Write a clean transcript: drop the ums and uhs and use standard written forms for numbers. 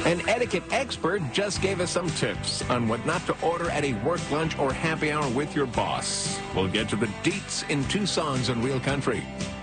An etiquette expert just gave us some tips on what not to order at a work lunch or happy hour with your boss. We'll get to the deets in 2 songs on Real Country.